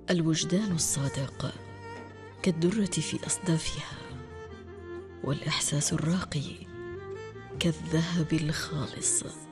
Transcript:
الوجدان الصادق كالدرة في أصدافها، والإحساس الراقي كالذهب الخالص.